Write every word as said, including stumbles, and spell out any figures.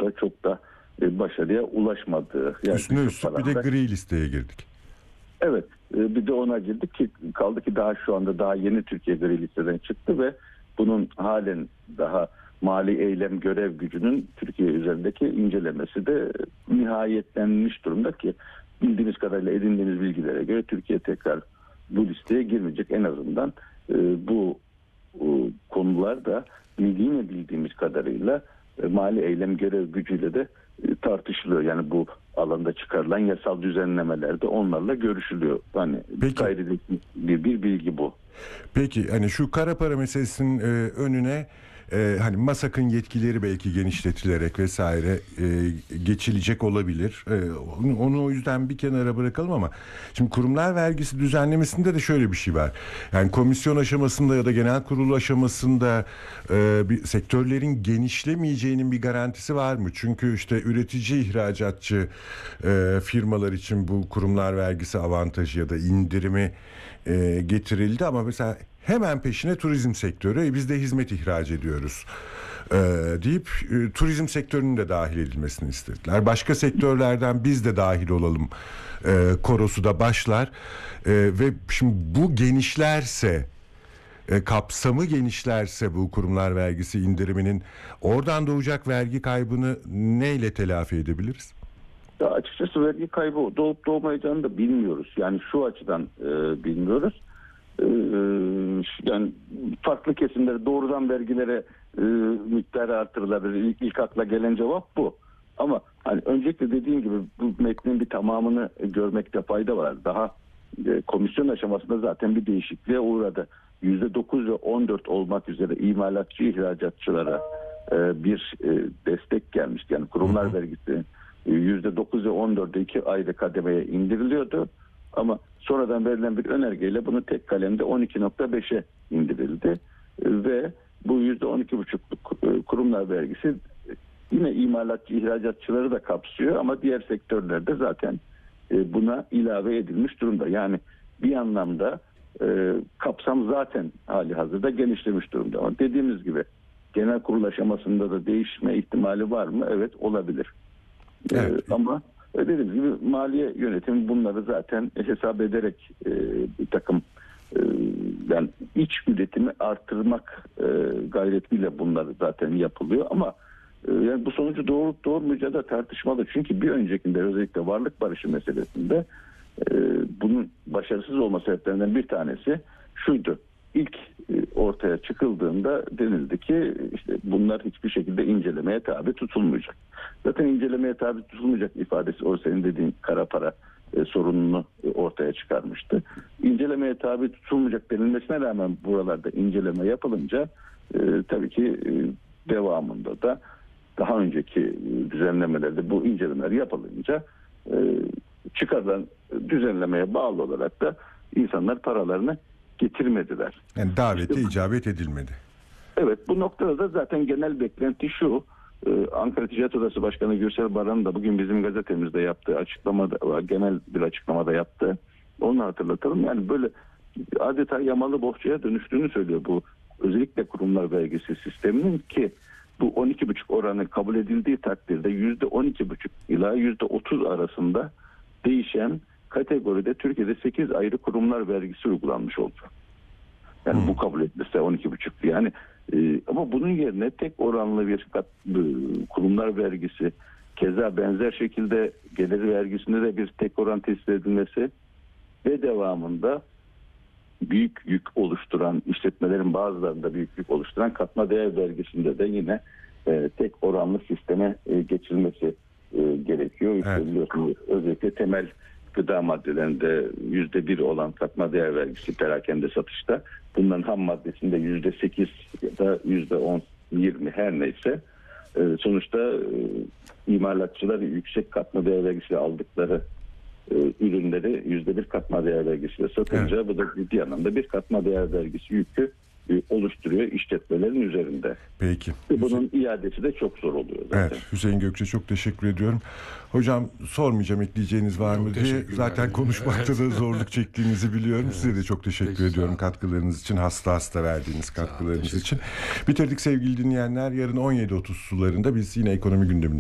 burada çok da e, başarıya ulaşmadığı. Yani üstüne üstlük bir de gri listeye girdik. Evet, e, bir de ona girdik ki kaldı ki daha şu anda daha yeni Türkiye gri listeden çıktı ve bunun halen daha mali eylem görev gücünün Türkiye üzerindeki incelemesi de nihayetlenmiş durumda ki bildiğimiz kadarıyla edindiğimiz bilgilere göre Türkiye tekrar bu listeye girmeyecek. En azından e, bu e, konularda bildiğimi bildiğimiz kadarıyla e, mali eylem görev gücüyle de e, tartışılıyor. Yani bu alanda çıkarılan yasal düzenlemelerde onlarla görüşülüyor. Hani gayri bir, bir bilgi bu. Peki hani şu kara para meselesinin e, önüne Ee, hani MASAK'ın yetkileri belki genişletilerek vesaire e, geçilecek olabilir. E, onu, onu o yüzden bir kenara bırakalım ama şimdi kurumlar vergisi düzenlemesinde de şöyle bir şey var. Yani komisyon aşamasında ya da genel kurulu aşamasında e, bir sektörlerin genişlemeyeceğinin bir garantisi var mı? Çünkü işte üretici ihracatçı e, firmalar için bu kurumlar vergisi avantajı ya da indirimi e, getirildi ama mesela hemen peşine turizm sektörü, e biz de hizmet ihraç ediyoruz ee, deyip e, turizm sektörünün de dahil edilmesini istediler. Başka sektörlerden biz de dahil olalım e, korosu da başlar e, ve şimdi bu genişlerse, e, kapsamı genişlerse bu kurumlar vergisi indiriminin oradan doğacak vergi kaybını neyle telafi edebiliriz? Ya açıkçası vergi kaybı doğup doğmayacağını da bilmiyoruz. Yani şu açıdan e, bilmiyoruz. Yani farklı kesimlere doğrudan vergilere e, miktarı artırılabilir. İlk, ilk akla gelen cevap bu. Ama hani öncelikle dediğim gibi bu metnin bir tamamını görmekte fayda var. Daha e, komisyon aşamasında zaten bir değişikliğe uğradı. yüzde dokuz ve on dört olmak üzere imalatçı ihracatçılara e, bir e, destek gelmişti. Yani kurumlar hı hı. vergisi e, yüzde dokuz ve on dörde iki ayrı kademeye indiriliyordu. Ama sonradan verilen bir önergeyle bunu tek kalemde on iki nokta beşe indirildi. Ve bu yüzde on iki buçukluk kurumlar vergisi yine imalatçı, ihracatçıları da kapsıyor ama diğer sektörlerde zaten buna ilave edilmiş durumda. Yani bir anlamda kapsam zaten hali hazırda genişlemiş durumda. Ama dediğimiz gibi genel kurul aşamasında da değişme ihtimali var mı? Evet, olabilir. Evet. Ama dediğimiz gibi maliye yönetimi bunları zaten hesap ederek e, bir takım e, yani iç üretimi artırmak e, gayretiyle bunlar zaten yapılıyor ama e, yani bu sonucu doğrup doğurmayacağı da tartışmalı. Çünkü bir öncekinde özellikle varlık barışı meselesinde e, bunun başarısız olma sebeplerinden bir tanesi şuydu. İlk e, ortaya çıkıldığında denildi ki işte bunlar hiçbir şekilde incelemeye tabi tutulmayacak. Zaten incelemeye tabi tutulmayacak ifadesi o senin dediğin kara para e, sorununu e, ortaya çıkarmıştı. İncelemeye tabi tutulmayacak denilmesine rağmen buralarda inceleme yapılınca e, tabii ki e, devamında da daha önceki e, düzenlemelerde bu incelemeler yapılınca e, çıkarılan düzenlemeye bağlı olarak da insanlar paralarını getirmediler. Yani davete işte, icabet edilmedi. Evet, bu noktada da zaten genel beklenti şu. Ee, Ankara Ticaret Odası Başkanı Gürsel Baran da bugün bizim gazetemizde yaptığı açıklamada, genel bir açıklamada yaptı. Onu hatırlatalım. Yani böyle adeta yamalı bohçaya dönüştüğünü söylüyor bu özellikle kurumlar vergisi sisteminin ki bu on iki buçuk oranı kabul edildiği takdirde yüzde on iki buçuk ila yüzde otuz arasında değişen kategoride Türkiye'de sekiz ayrı kurumlar vergisi uygulanmış olacak. Yani hmm. bu kabul edilirse on iki buçuk yani e, ama bunun yerine tek oranlı bir kat, e, kurumlar vergisi keza benzer şekilde gelir vergisinde de bir tek oran tespit edilmesi ve devamında büyük yük oluşturan işletmelerin bazılarında büyük yük oluşturan katma değer vergisinde de yine e, tek oranlı sisteme e, geçilmesi e, gerekiyor. Evet. Biliyorsunuz özellikle temel gıda maddelerinde yüzde bir olan katma değer vergisi perakende satışta bunların ham maddesinde yüzde sekiz ya da yüzde on yirmi her neyse e, sonuçta e, imalatçılar yüksek katma değer vergisiyle aldıkları e, ürünleri yüzde bir katma değer vergisiyle satınca evet. bu da ciddi anlamda bir katma değer vergisi yükü oluşturuyor işletmelerin üzerinde. Peki. Ve bunun Hüseyin... iadesi de çok zor oluyor zaten. Evet, Hüseyin Gökçe çok teşekkür ediyorum. Hocam sormayacağım ekleyeceğiniz var mı diye. Zaten konuşmakta da zorluk çektiğinizi biliyorum. Evet. Size de çok teşekkür Peki, ediyorum katkılarınız için. Hasta hasta verdiğiniz katkılarınız için. Bitirdik sevgili dinleyenler. Yarın on yedi otuz sularında biz yine ekonomi gündeminde